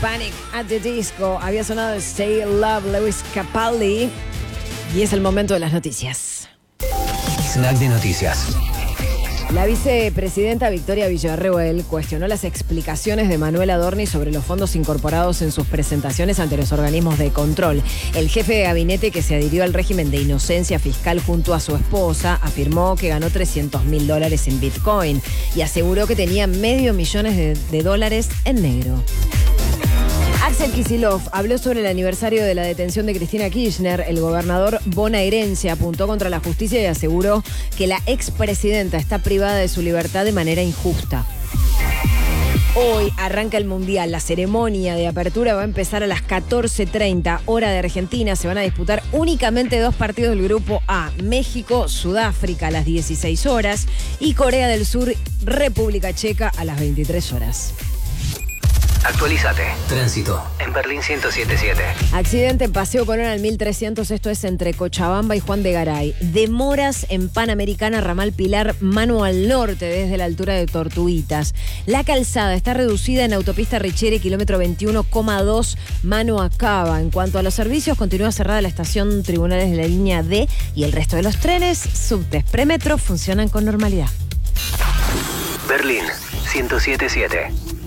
Panic at the Disco. Había sonado Stay Love, Lewis Capaldi. Y es el momento de las noticias. Snack de noticias. La vicepresidenta Victoria Villarruel cuestionó las explicaciones de Manuel Adorni sobre los fondos incorporados en sus presentaciones ante los organismos de control. El jefe de gabinete, que se adhirió al régimen de inocencia fiscal junto a su esposa, afirmó que ganó $300.000 en Bitcoin y aseguró que tenía $500,000 de dólares en negro. Axel Kicillof habló sobre el aniversario de la detención de Cristina Kirchner. El gobernador bonaerense apuntó contra la justicia y aseguró que la expresidenta está privada de su libertad de manera injusta. Hoy arranca el Mundial. La ceremonia de apertura va a empezar a las 14:30 hora de Argentina. Se van a disputar únicamente 2 partidos del grupo A. México, Sudáfrica a las 16 horas y Corea del Sur, República Checa a las 23 horas. Actualízate. Tránsito en Berlín 107.7. Accidente en Paseo Colón al 1300, esto es entre Cochabamba y Juan de Garay. Demoras en Panamericana, Ramal Pilar, mano al norte, desde la altura de Tortuguitas. La calzada está reducida en Autopista Richeri, kilómetro 21,2, mano a Cava. En cuanto a los servicios, continúa cerrada la estación Tribunales de la línea D y el resto de los trenes, subtes, premetro funcionan con normalidad. Berlín 107.7.